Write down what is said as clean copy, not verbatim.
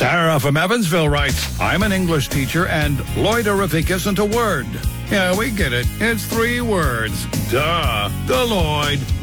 Sarah from Evansville writes, I'm an English teacher and Lloyderific isn't a word. Yeah, we get it. It's 3 words. Duh. The Lloyd.